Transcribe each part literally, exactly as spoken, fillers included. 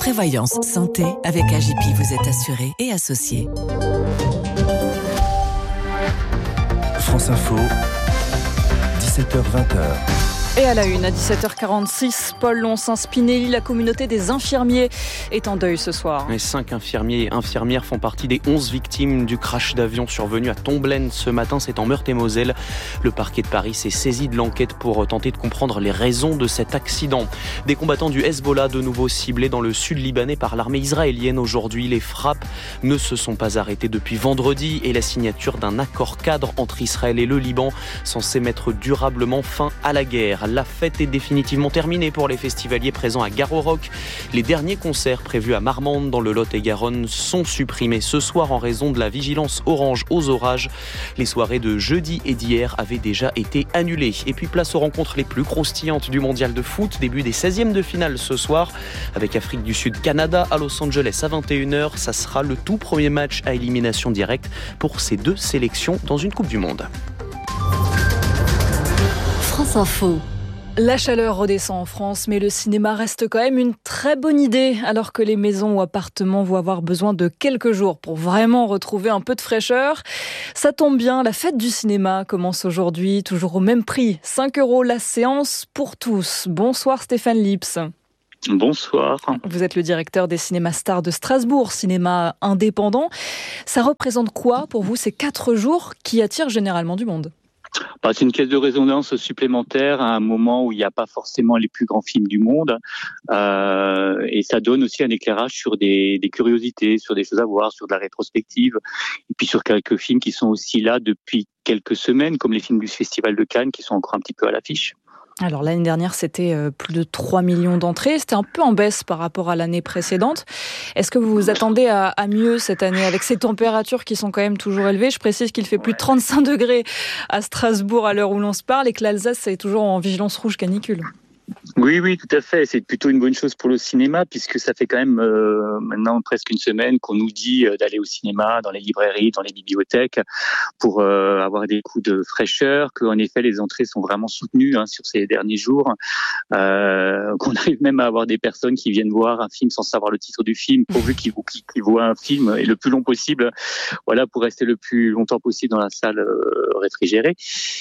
Prévoyance santé, avec A J P, vous êtes assuré et associé. France Info, dix-sept heures vingt. Et à la une, à dix-sept heures quarante-six, Paul Lonsens-Spinelli, la communauté des infirmiers est en deuil ce soir. Les cinq infirmiers et infirmières font partie des onze victimes du crash d'avion survenu à Tomblaine ce matin, c'est en Meurthe-et-Moselle. Le parquet de Paris s'est saisi de l'enquête pour tenter de comprendre les raisons de cet accident. Des combattants du Hezbollah de nouveau ciblés dans le sud libanais par l'armée israélienne aujourd'hui. Les frappes ne se sont pas arrêtées depuis vendredi et la signature d'un accord cadre entre Israël et le Liban censé mettre durablement fin à la guerre. La fête est définitivement terminée pour les festivaliers présents à Gare au Roc. Les derniers concerts prévus à Marmande dans le Lot-et-Garonne sont supprimés ce soir en raison de la vigilance orange aux orages. Les soirées de jeudi et d'hier avaient déjà été annulées. Et puis place aux rencontres les plus croustillantes du mondial de foot. Début des seizièmes de finale ce soir avec Afrique du Sud-Canada à Los Angeles à vingt et une heures. Ça sera le tout premier match à élimination directe pour ces deux sélections dans une Coupe du Monde. France Info. La chaleur redescend en France, mais le cinéma reste quand même une très bonne idée, alors que les maisons ou appartements vont avoir besoin de quelques jours pour vraiment retrouver un peu de fraîcheur. Ça tombe bien, la fête du cinéma commence aujourd'hui, toujours au même prix, cinq euros la séance pour tous. Bonsoir Stéphane Lips. Bonsoir. Vous êtes le directeur des cinémas stars de Strasbourg, cinéma indépendant. Ça représente quoi pour vous ces quatre jours qui attirent généralement du monde ? Bah, c'est une caisse de résonance supplémentaire à un moment où il n'y a pas forcément les plus grands films du monde. Euh, et ça donne aussi un éclairage sur des, des curiosités, sur des choses à voir, sur de la rétrospective. Et puis sur quelques films qui sont aussi là depuis quelques semaines, comme les films du Festival de Cannes, qui sont encore un petit peu à l'affiche. Alors l'année dernière, c'était plus de trois millions d'entrées. C'était un peu en baisse par rapport à l'année précédente. Est-ce que vous vous attendez à, à mieux cette année avec ces températures qui sont quand même toujours élevées ? Je précise qu'il fait plus de trente-cinq degrés à Strasbourg à l'heure où l'on se parle et que l'Alsace est toujours en vigilance rouge canicule. Oui, oui, tout à fait. C'est plutôt une bonne chose pour le cinéma puisque ça fait quand même euh, maintenant presque une semaine qu'on nous dit d'aller au cinéma, dans les librairies, dans les bibliothèques pour euh, avoir des coups de fraîcheur, qu'en effet les entrées sont vraiment soutenues hein, sur ces derniers jours, euh, qu'on arrive même à avoir des personnes qui viennent voir un film sans savoir le titre du film, pourvu qu'ils, qu'ils voient un film et le plus long possible, voilà, pour rester le plus longtemps possible dans la salle euh, réfrigérée.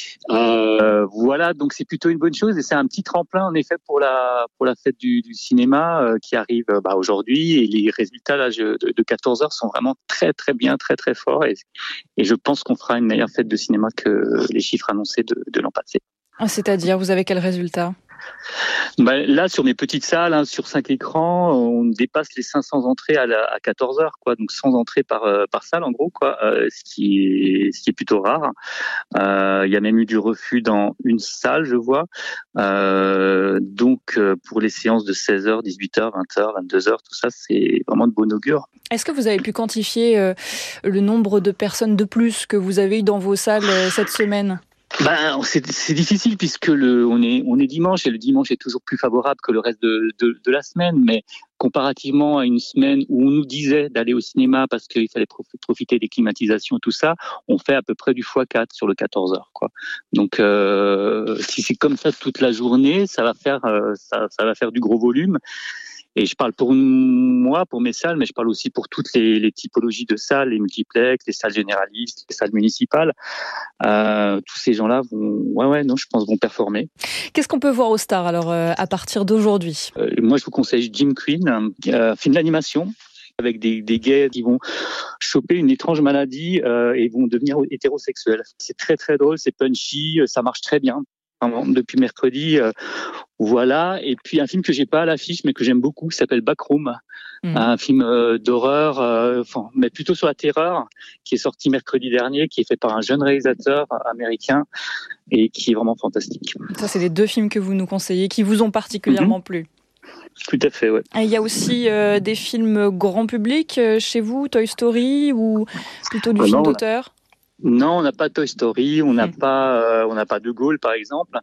Euh, voilà, donc c'est plutôt une bonne chose et c'est un petit tremplin en effet pour la pour la fête du, du cinéma euh, qui arrive bah, aujourd'hui et les résultats là, de, de quatorze heures sont vraiment très très bien, très très forts et, et je pense qu'on fera une meilleure fête de cinéma que les chiffres annoncés de, de l'an passé. C'est-à-dire, vous avez quel résultat ? Ben, là, sur mes petites salles, hein, sur cinq écrans, on dépasse les cinq cents entrées à, la, à quatorze heures, quoi. Donc cent entrées par, euh, par salle, en gros, quoi. Euh, ce qui est, ce qui est plutôt rare. Euh, il y a même eu du refus dans une salle, je vois. Euh, donc, euh, pour les séances de seize heures, dix-huit heures, vingt heures, vingt-deux heures, tout ça, c'est vraiment de bon augure. Est-ce que vous avez pu quantifier euh, le nombre de personnes de plus que vous avez eu dans vos salles euh, cette semaine ? Ben, c'est, c'est difficile puisque le, on est, on est dimanche et le dimanche est toujours plus favorable que le reste de, de, de la semaine. Mais comparativement à une semaine où on nous disait d'aller au cinéma parce qu'il fallait profiter des climatisations, tout ça, on fait à peu près du fois quatre sur le quatorze heures, quoi. Donc, euh, si c'est comme ça toute la journée, ça va faire, euh, ça, ça va faire du gros volume. Et je parle pour moi, pour mes salles, mais je parle aussi pour toutes les, les typologies de salles, les multiplex, les salles généralistes, les salles municipales. Euh, tous ces gens-là vont, ouais, ouais, non, je pense, vont performer. Qu'est-ce qu'on peut voir au Star alors euh, à partir d'aujourd'hui ? euh, Moi, je vous conseille Jim Queen, euh, film d'animation avec des, des gays qui vont choper une étrange maladie euh, et vont devenir hétérosexuels. C'est très très drôle, c'est punchy, ça marche très bien. Depuis mercredi, euh, voilà. Et puis un film que j'ai pas à l'affiche, mais que j'aime beaucoup, qui s'appelle Backroom, mmh. un film euh, d'horreur, euh, enfin, mais plutôt sur la terreur, qui est sorti mercredi dernier, qui est fait par un jeune réalisateur américain et qui est vraiment fantastique. Ça, c'est les deux films que vous nous conseillez, qui vous ont particulièrement mmh. plu. Tout à fait, ouais. Il y a aussi euh, des films grand public euh, chez vous, Toy Story ou plutôt du euh, film non, d'auteur ? Non, on n'a pas Toy Story, on n'a mmh. pas, euh, on n'a pas De Gaulle par exemple,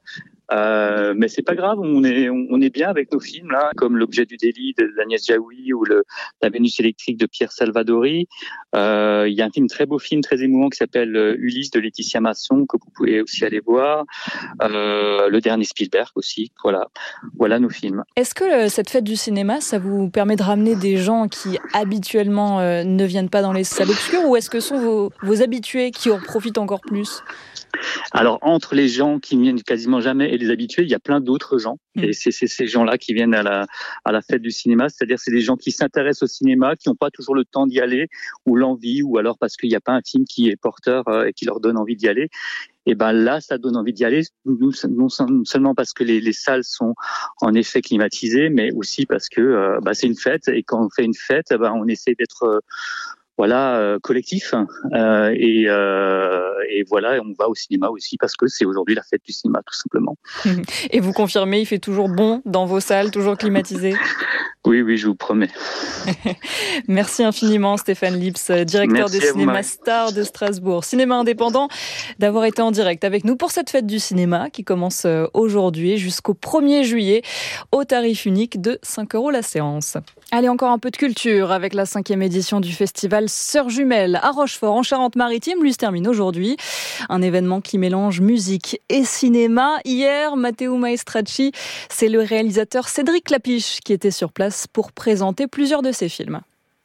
Euh, mais c'est pas grave, on est on est bien avec nos films là, comme L'objet du délit de d'Agnès Jaoui ou le La Vénus électrique de Pierre Salvadori. Euh, il y a un film très beau film très émouvant qui s'appelle Ulysse de Laetitia Masson que vous pouvez aussi aller voir. Euh, le dernier Spielberg aussi. Voilà, voilà nos films. Est-ce que cette fête du cinéma, ça vous permet de ramener des gens qui habituellement euh, ne viennent pas dans les salles obscures, ou est-ce que ce sont vos, vos habitués qui en profitent encore plus ? Alors, entre les gens qui ne viennent quasiment jamais et les habitués, il y a plein d'autres gens. Mmh. Et c'est, c'est ces gens-là qui viennent à la, à la fête du cinéma. C'est-à-dire, c'est des gens qui s'intéressent au cinéma, qui n'ont pas toujours le temps d'y aller, ou l'envie, ou alors parce qu'il n'y a pas un film qui est porteur euh, et qui leur donne envie d'y aller. Et ben là, ça donne envie d'y aller, non seulement parce que les, les salles sont en effet climatisées, mais aussi parce que euh, bah, c'est une fête. Et quand on fait une fête, ben, on essaie d'être... Euh, Voilà, euh, collectif euh, et, euh, et voilà, on va au cinéma aussi parce que c'est aujourd'hui la fête du cinéma tout simplement. Et vous confirmez, il fait toujours bon dans vos salles, toujours climatisé ? Oui, oui, je vous promets. Merci infiniment Stéphane Lips, directeur Merci des cinémas vous, Star de Strasbourg, cinéma indépendant, d'avoir été en direct avec nous pour cette fête du cinéma qui commence aujourd'hui jusqu'au premier juillet au tarif unique de cinq euros la séance. Allez, encore un peu de culture avec la cinquième édition du festival Sœurs Jumelles à Rochefort en Charente-Maritime. Lui se termine aujourd'hui. Un événement qui mélange musique et cinéma. Hier, Matteo Maestracci, c'est le réalisateur Cédric Clapiche qui était sur place pour présenter plusieurs de ses films.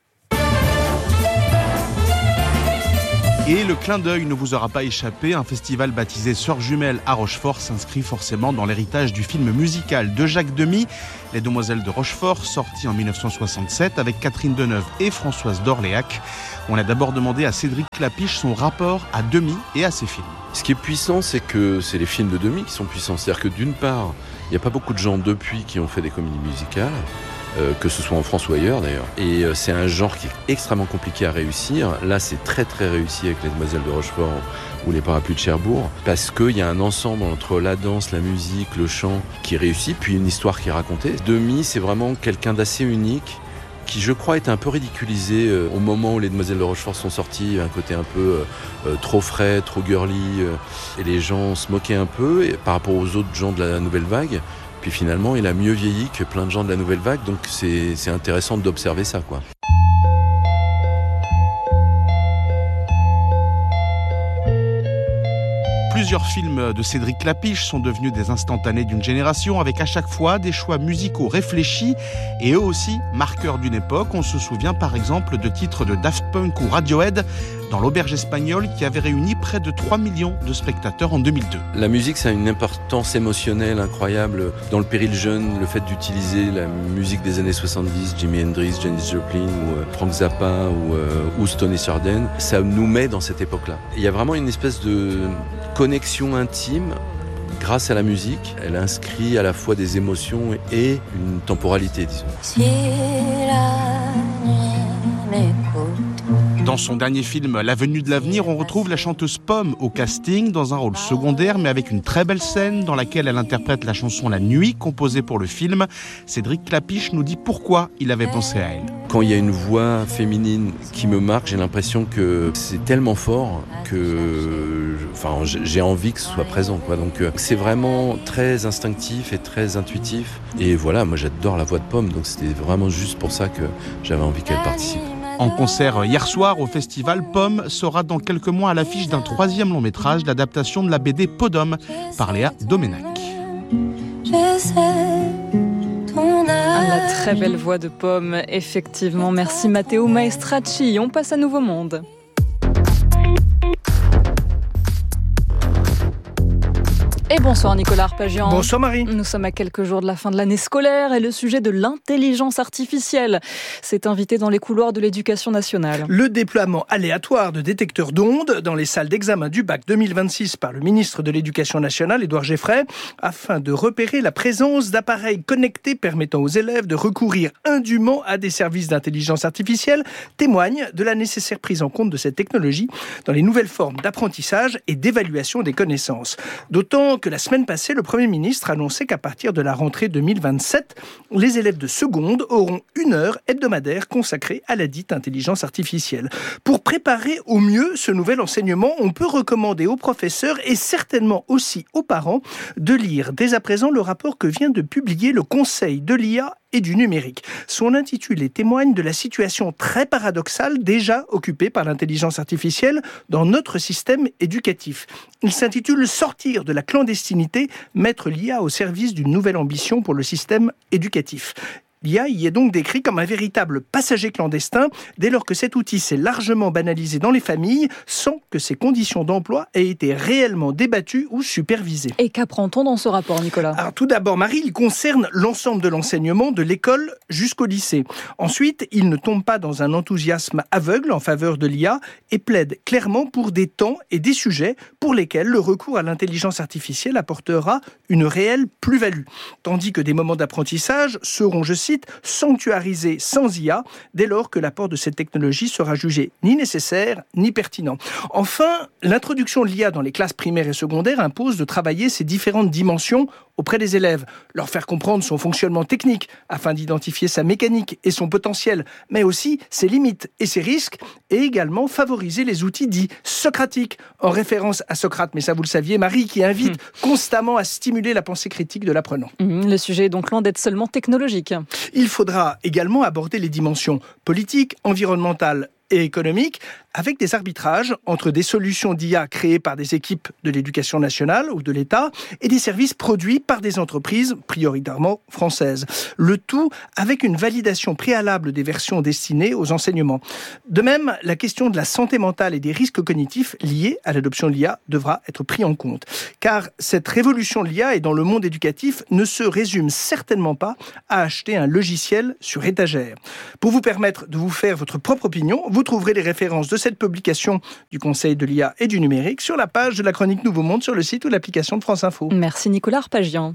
Et le clin d'œil ne vous aura pas échappé, un festival baptisé Sœurs Jumelles à Rochefort s'inscrit forcément dans l'héritage du film musical de Jacques Demy, Les Demoiselles de Rochefort, sorti en dix-neuf cent soixante-sept avec Catherine Deneuve et Françoise d'Orléac. On a d'abord demandé à Cédric Clapiche son rapport à Demy et à ses films. Ce qui est puissant, c'est que c'est les films de Demy qui sont puissants. C'est-à-dire que d'une part, il n'y a pas beaucoup de gens depuis qui ont fait des comédies musicales. Euh, que ce soit en France ou ailleurs d'ailleurs. Et euh, c'est un genre qui est extrêmement compliqué à réussir. Là, c'est très très réussi avec Les Demoiselles de Rochefort ou Les Parapluies de Cherbourg, parce qu'il y a un ensemble entre la danse, la musique, le chant qui réussit, puis une histoire qui est racontée. Demy, c'est vraiment quelqu'un d'assez unique, qui je crois était un peu ridiculisé euh, au moment où Les Demoiselles de Rochefort sont sorties, un côté un peu euh, trop frais, trop girly, euh, et les gens se moquaient un peu et, par rapport aux autres gens de la nouvelle vague. Puis finalement, il a mieux vieilli que plein de gens de la nouvelle vague, donc c'est, c'est intéressant d'observer ça, quoi. Plusieurs films de Cédric Clapiche sont devenus des instantanés d'une génération, avec à chaque fois des choix musicaux réfléchis et eux aussi marqueurs d'une époque. On se souvient par exemple de titres de Daft Punk ou Radiohead dans l'Auberge espagnole qui avait réuni près de trois millions de spectateurs en deux mille deux. La musique, ça a une importance émotionnelle incroyable. Dans le péril jeune, le fait d'utiliser la musique des années soixante-dix, Jimi Hendrix, Janis Joplin, ou euh, Frank Zappa, ou, euh, ou Stoney Sardin, ça nous met dans cette époque-là. Il y a vraiment une espèce de connexion intime grâce à la musique. Elle inscrit à la fois des émotions et une temporalité, disons. Si la nuit m'écoute. Dans son dernier film La Venue de l'avenir, on retrouve la chanteuse Pomme au casting dans un rôle secondaire mais avec une très belle scène dans laquelle elle interprète la chanson La Nuit composée pour le film. Cédric Clapiche nous dit pourquoi il avait pensé à elle. Quand il y a une voix féminine qui me marque, j'ai l'impression que c'est tellement fort que enfin, j'ai envie que ce soit présent, quoi. Donc c'est vraiment très instinctif et très intuitif. Et voilà, moi j'adore la voix de Pomme, donc c'était vraiment juste pour ça que j'avais envie qu'elle participe. En concert hier soir au festival, Pomme sera dans quelques mois à l'affiche d'un troisième long métrage, l'adaptation de la B D Podum par Léa Doménac. La très belle voix de Pomme, effectivement. Merci Matteo Maestracci. On passe à Nouveau Monde. Et bonsoir Nicolas Arpagian. Bonsoir Marie. Nous sommes à quelques jours de la fin de l'année scolaire et le sujet de l'intelligence artificielle s'est invité dans les couloirs de l'éducation nationale. Le déploiement aléatoire de détecteurs d'ondes dans les salles d'examen du bac deux mille vingt-six par le ministre de l'Éducation nationale, Édouard Geffray, afin de repérer la présence d'appareils connectés permettant aux élèves de recourir indûment à des services d'intelligence artificielle, témoigne de la nécessaire prise en compte de cette technologie dans les nouvelles formes d'apprentissage et d'évaluation des connaissances. D'autant que que la semaine passée, le Premier ministre annonçait qu'à partir de la rentrée deux mille vingt-sept, les élèves de seconde auront une heure hebdomadaire consacrée à la dite intelligence artificielle. Pour préparer au mieux ce nouvel enseignement, on peut recommander aux professeurs et certainement aussi aux parents de lire dès à présent le rapport que vient de publier le Conseil de l'I A et du numérique. Son intitulé témoigne de la situation très paradoxale déjà occupée par l'intelligence artificielle dans notre système éducatif. Il s'intitule « Sortir de la clandestinité, mettre l'I A au service d'une nouvelle ambition pour le système éducatif ». L'I A y est donc décrit comme un véritable passager clandestin dès lors que cet outil s'est largement banalisé dans les familles sans que ses conditions d'emploi aient été réellement débattues ou supervisées. Et qu'apprend-on dans ce rapport, Nicolas ? Alors, tout d'abord, Marie, il concerne l'ensemble de l'enseignement de l'école jusqu'au lycée. Ensuite, il ne tombe pas dans un enthousiasme aveugle en faveur de l'I A et plaide clairement pour des temps et des sujets pour lesquels le recours à l'intelligence artificielle apportera une réelle plus-value. Tandis que des moments d'apprentissage seront, je cite, sanctuarisés sans I A dès lors que l'apport de cette technologie sera jugé ni nécessaire ni pertinent. Enfin, l'introduction de l'I A dans les classes primaires et secondaires impose de travailler ces différentes dimensions auprès des élèves, leur faire comprendre son fonctionnement technique afin d'identifier sa mécanique et son potentiel, mais aussi ses limites et ses risques, et également favoriser les outils dits socratiques, en référence à Socrate, mais ça vous le saviez, Marie, qui invite mmh. constamment à stimuler la pensée critique de l'apprenant. Mmh, le sujet est donc loin d'être seulement technologique. Il faudra également aborder les dimensions politiques, environnementales et économiques, avec des arbitrages entre des solutions d'I A créées par des équipes de l'éducation nationale ou de l'État et des services produits par des entreprises prioritairement françaises. Le tout avec une validation préalable des versions destinées aux enseignements. De même, la question de la santé mentale et des risques cognitifs liés à l'adoption de l'I A devra être pris en compte. Car cette révolution de l'I A et dans le monde éducatif ne se résume certainement pas à acheter un logiciel sur étagère. Pour vous permettre de vous faire votre propre opinion, vous trouverez les références de cette publication du Conseil de l'I A et du numérique sur la page de la chronique Nouveau Monde sur le site ou l'application de France Info. Merci Nicolas Arpagian.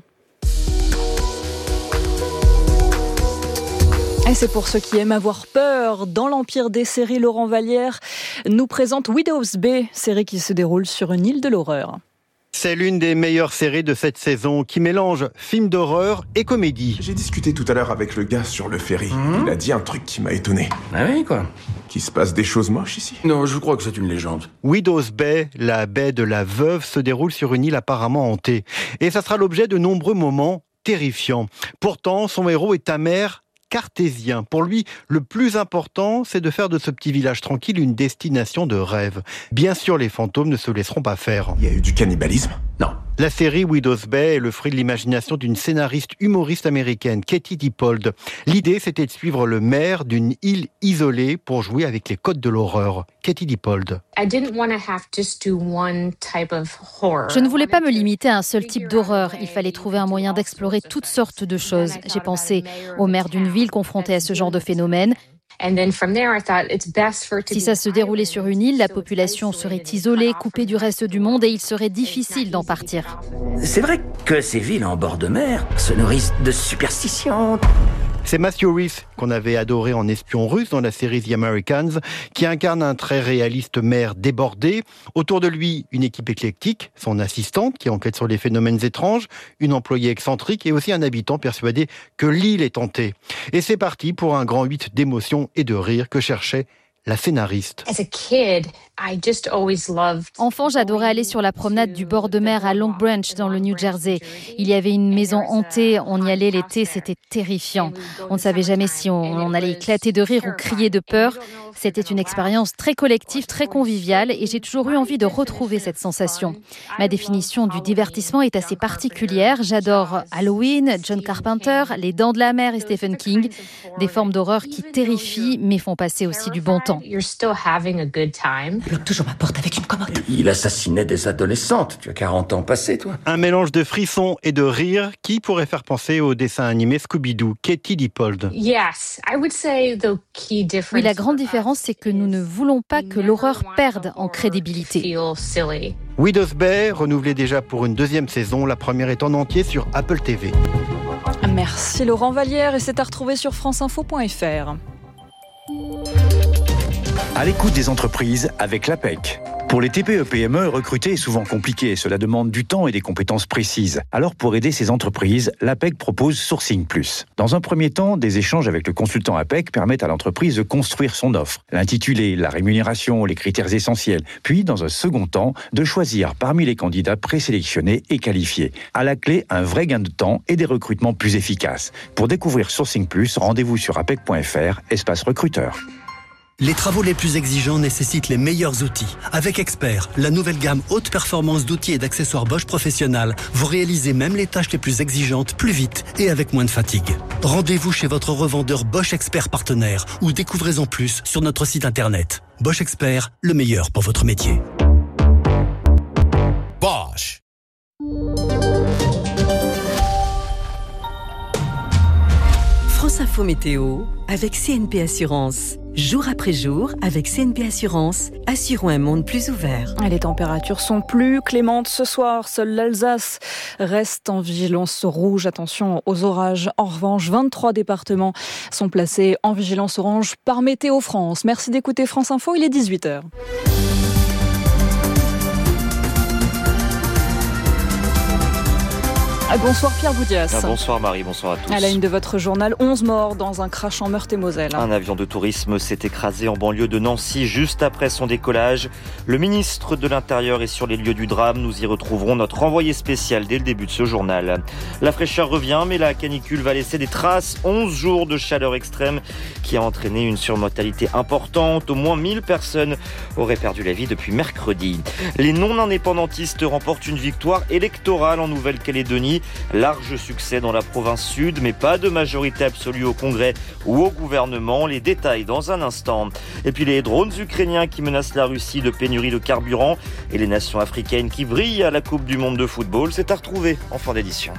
Et c'est pour ceux qui aiment avoir peur. Dans l'empire des séries, Laurent Vallière nous présente Widow's Bay, série qui se déroule sur une île de l'horreur. C'est l'une des meilleures séries de cette saison qui mélange film d'horreur et comédie. J'ai discuté tout à l'heure avec le gars sur le ferry. Mmh. Il a dit un truc qui m'a étonné. Ah oui, quoi ? Qu'il se passe des choses moches ici. Non, je crois que c'est une légende. Widow's Bay, la baie de la veuve, se déroule sur une île apparemment hantée. Et ça sera l'objet de nombreux moments terrifiants. Pourtant, son héros est amer, cartésien. Pour lui, le plus important, c'est de faire de ce petit village tranquille une destination de rêve. Bien sûr, les fantômes ne se laisseront pas faire. Il y a eu du cannibalisme ? Non. La série Widow's Bay est le fruit de l'imagination d'une scénariste humoriste américaine, Katie Dippold. L'idée, c'était de suivre le maire d'une île isolée pour jouer avec les codes de l'horreur. Katie Dippold. Je ne voulais pas me limiter à un seul type d'horreur. Il fallait trouver un moyen d'explorer toutes sortes de choses. J'ai pensé au maire d'une ville confronté à ce genre de phénomène. Si ça se déroulait sur une île, la population serait isolée, coupée du reste du monde et il serait difficile d'en partir. C'est vrai que ces villes en bord de mer se nourrissent de superstitions. C'est Matthew Rhys, qu'on avait adoré en espion russe dans la série The Americans, qui incarne un très réaliste maire débordé. Autour de lui, une équipe éclectique, son assistante qui enquête sur les phénomènes étranges, une employée excentrique et aussi un habitant persuadé que l'île est hantée. Et c'est parti pour un grand huit d'émotion et de rire que cherchait la scénariste. Enfant, j'adorais aller sur la promenade du bord de mer à Long Branch dans le New Jersey. Il y avait une maison hantée, on y allait l'été, c'était terrifiant. On ne savait jamais si on, on allait éclater de rire ou crier de peur. C'était une expérience très collective, très conviviale et j'ai toujours eu envie de retrouver cette sensation. Ma définition du divertissement est assez particulière. J'adore Halloween, John Carpenter, Les Dents de la Mer et Stephen King. Des formes d'horreur qui terrifient mais font passer aussi du bon temps. Il bloque toujours ma porte avec une commode. Il assassinait des adolescentes. Tu as quarante ans passés, toi. Un mélange de frissons et de rire qui pourrait faire penser au dessin animé Scooby-Doo, Katie Dippold. Oui, la grande différence, c'est que nous ne voulons pas que l'horreur perde en crédibilité. Widow's Bay, renouvelée déjà pour une deuxième saison, la première est en entier sur Apple T V. Merci Laurent Vallière et c'est à retrouver sur franceinfo point f r. À l'écoute des entreprises avec l'A P E C. Pour les T P E P M E, recruter est souvent compliqué. Cela demande du temps et des compétences précises. Alors, pour aider ces entreprises, l'A P E C propose Sourcing Plus. Dans un premier temps, des échanges avec le consultant A P E C permettent à l'entreprise de construire son offre. L'intitulé, la rémunération, les critères essentiels. Puis, dans un second temps, de choisir parmi les candidats présélectionnés et qualifiés. À la clé, un vrai gain de temps et des recrutements plus efficaces. Pour découvrir Sourcing Plus, rendez-vous sur apec point f r, espace recruteur. Les travaux les plus exigeants nécessitent les meilleurs outils. Avec Expert, la nouvelle gamme haute performance d'outils et d'accessoires Bosch Professionnel, vous réalisez même les tâches les plus exigeantes plus vite et avec moins de fatigue. Rendez-vous chez votre revendeur Bosch Expert partenaire ou découvrez-en plus sur notre site internet. Bosch Expert, le meilleur pour votre métier. Bosch. France Info Météo avec C N P Assurance. Jour après jour, avec C N P Assurance, assurons un monde plus ouvert. Les températures sont plus clémentes ce soir. Seule l'Alsace reste en vigilance rouge. Attention aux orages. En revanche, vingt-trois départements sont placés en vigilance orange par Météo France. Merci d'écouter France Info, il est dix-huit heures. Bonsoir Pierre Boudias. Ah, bonsoir Marie, bonsoir à tous. À la une de votre journal, onze morts dans un crash en Meurthe-et-Moselle. Un avion de tourisme s'est écrasé en banlieue de Nancy juste après son décollage. Le ministre de l'Intérieur est sur les lieux du drame. Nous y retrouverons notre envoyé spécial dès le début de ce journal. La fraîcheur revient, mais la canicule va laisser des traces. onze jours de chaleur extrême qui a entraîné une surmortalité importante. Au moins mille personnes auraient perdu la vie depuis mercredi. Les non-indépendantistes remportent une victoire électorale en Nouvelle-Calédonie. Large succès dans la province sud, mais pas de majorité absolue au Congrès ou au gouvernement. Les détails dans un instant. Et puis les drones ukrainiens qui menacent la Russie de pénurie de carburant et les nations africaines qui brillent à la Coupe du Monde de football. C'est à retrouver en fin d'édition.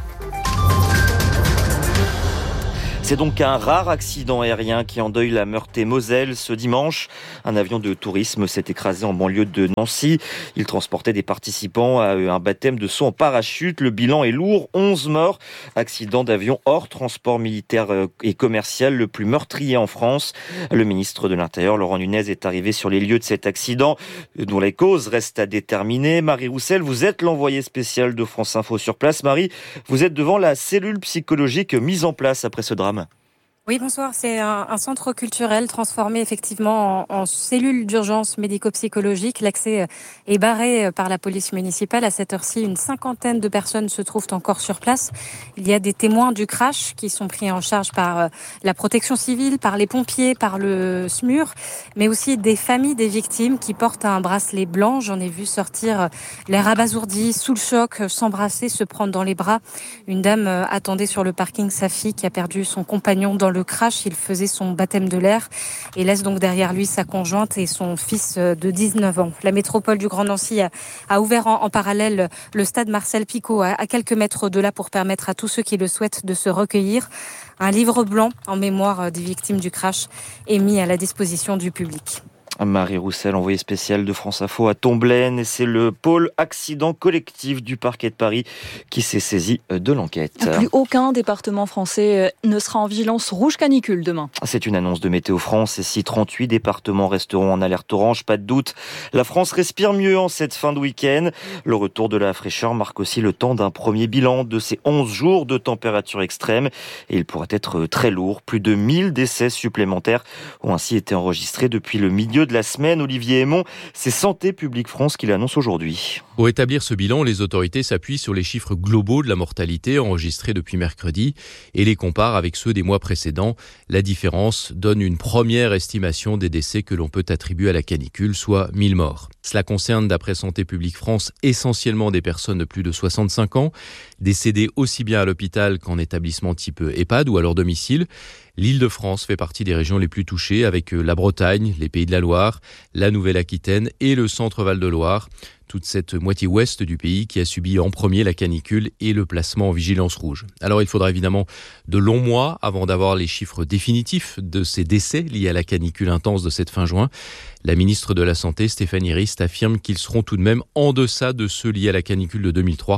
C'est donc un rare accident aérien qui endeuille la Meurthe-et-Moselle ce dimanche. Un avion de tourisme s'est écrasé en banlieue de Nancy. Il transportait des participants à un baptême de saut en parachute. Le bilan est lourd, onze morts. Accident d'avion hors transport militaire et commercial le plus meurtrier en France. Le ministre de l'Intérieur, Laurent Nunez, est arrivé sur les lieux de cet accident, dont les causes restent à déterminer. Marie Roussel, vous êtes l'envoyée spéciale de France Info sur place. Marie, vous êtes devant la cellule psychologique mise en place après ce drame. Oui, bonsoir. C'est un, un centre culturel transformé effectivement en, en cellule d'urgence médico-psychologique. L'accès est barré par la police municipale. À cette heure-ci, une cinquantaine de personnes se trouvent encore sur place. Il y a des témoins du crash qui sont pris en charge par la protection civile, par les pompiers, par le S M U R, mais aussi des familles des victimes qui portent un bracelet blanc. J'en ai vu sortir l'air abasourdi, sous le choc, s'embrasser, se prendre dans les bras. Une dame attendait sur le parking sa fille qui a perdu son compagnon dans le le crash. Il faisait son baptême de l'air et laisse donc derrière lui sa conjointe et son fils de dix-neuf ans. La métropole du Grand Nancy a, a ouvert en, en parallèle le stade Marcel Picot à, à quelques mètres de là pour permettre à tous ceux qui le souhaitent de se recueillir. Un livre blanc en mémoire des victimes du crash est mis à la disposition du public. Marie Roussel, envoyée spéciale de France Info à Tomblaine, et c'est le pôle accident collectif du parquet de Paris qui s'est saisi de l'enquête. Plus aucun département français ne sera en vigilance rouge canicule demain. C'est une annonce de Météo France, et si trente-huit départements resteront en alerte orange, pas de doute, la France respire mieux en cette fin de week-end. Le retour de la fraîcheur marque aussi le temps d'un premier bilan de ces onze jours de température extrême, et il pourrait être très lourd. Plus de mille décès supplémentaires ont ainsi été enregistrés depuis le milieu de la semaine. Olivier Aymon, c'est Santé publique France qui l'annonce aujourd'hui. Pour établir ce bilan, les autorités s'appuient sur les chiffres globaux de la mortalité enregistrés depuis mercredi et les comparent avec ceux des mois précédents. La différence donne une première estimation des décès que l'on peut attribuer à la canicule, soit mille morts. Cela concerne, d'après Santé publique France, essentiellement des personnes de plus de soixante-cinq ans, décédées aussi bien à l'hôpital qu'en établissement type EHPAD ou à leur domicile. L'Île-de-France fait partie des régions les plus touchées, avec la Bretagne, les Pays de la Loire, la Nouvelle-Aquitaine et le Centre-Val de Loire. Toute cette moitié ouest du pays qui a subi en premier la canicule et le placement en vigilance rouge. Alors il faudra évidemment de longs mois avant d'avoir les chiffres définitifs de ces décès liés à la canicule intense de cette fin juin. La ministre de la Santé, Stéphanie Rist, affirme qu'ils seront tout de même en deçà de ceux liés à la canicule de deux mille trois,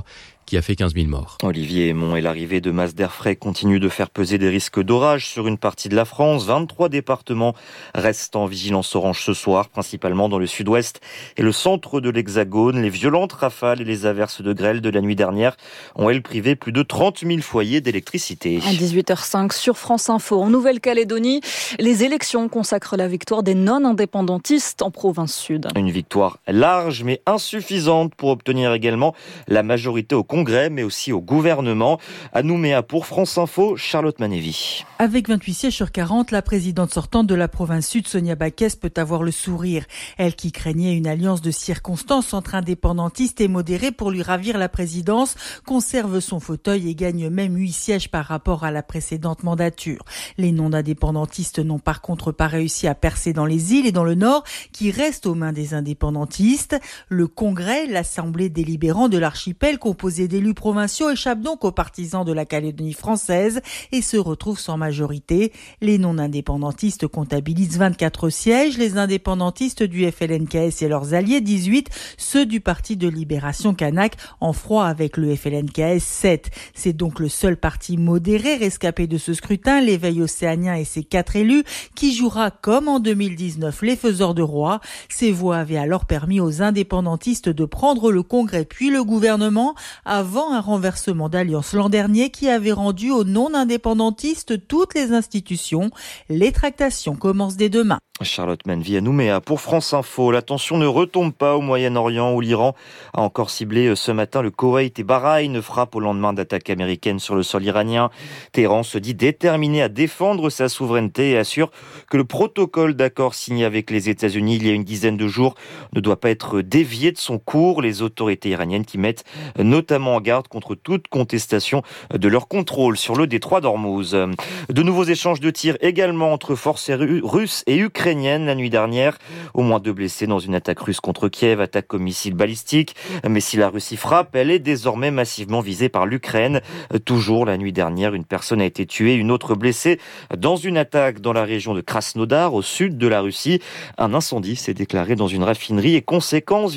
qui a fait quinze mille morts. Olivier Aymon et l'arrivée de masses d'air frais continuent de faire peser des risques d'orage sur une partie de la France. vingt-trois départements restent en vigilance orange ce soir, principalement dans le sud-ouest et le centre de l'Hexagone. Les violentes rafales et les averses de grêle de la nuit dernière ont, elles, privé plus de trente mille foyers d'électricité. À dix-huit heures cinq sur France Info. En Nouvelle-Calédonie, les élections consacrent la victoire des non-indépendantistes en province sud. Une victoire large mais insuffisante pour obtenir également la majorité au Congrès mais aussi au gouvernement. À Nouméa pour France Info, Charlotte Manévy. Avec vingt-huit sièges sur quarante, la présidente sortante de la province sud, Sonia Backes, peut avoir le sourire. Elle qui craignait une alliance de circonstances entre indépendantistes et modérés pour lui ravir la présidence, conserve son fauteuil et gagne même huit sièges par rapport à la précédente mandature. Les non-indépendantistes n'ont par contre pas réussi à percer dans les îles et dans le nord, qui restent aux mains des indépendantistes. Le Congrès, l'assemblée délibérante de l'archipel, composée d'élus provinciaux, échappe donc aux partisans de la Calédonie française et se retrouve sans majorité. Les non-indépendantistes comptabilisent vingt-quatre sièges, les indépendantistes du F L N K S et leurs alliés dix-huit, ceux du Parti de Libération Kanak en froid avec le F L N K S sept. C'est donc le seul parti modéré rescapé de ce scrutin, l'Éveil océanien et ses quatre élus, qui jouera comme en deux mille dix-neuf les faiseurs de roi. Ces voix avaient alors permis aux indépendantistes de prendre le Congrès puis le gouvernement avant un renversement d'alliance l'an dernier qui avait rendu aux non-indépendantistes toutes les institutions. Les tractations commencent dès demain. Charlotte Manévy à Nouméa pour France Info. La tension ne retombe pas au Moyen-Orient où l'Iran a encore ciblé ce matin le Koweït et Bahreïn, frappe au lendemain d'attaques américaines sur le sol iranien. Téhéran se dit déterminé à défendre sa souveraineté et assure que le protocole d'accord signé avec les États-Unis il y a une dizaine de jours ne doit pas être dévié de son cours. Les autorités iraniennes qui mettent notamment en garde contre toute contestation de leur contrôle sur le détroit d'Ormuz. De nouveaux échanges de tirs également entre forces russes et ukrainiennes la nuit dernière. Au moins deux blessés dans une attaque russe contre Kiev, attaque au missile balistique. Mais si la Russie frappe, elle est désormais massivement visée par l'Ukraine. Toujours la nuit dernière, une personne a été tuée, une autre blessée dans une attaque dans la région de Krasnodar, au sud de la Russie. Un incendie s'est déclaré dans une raffinerie et conséquence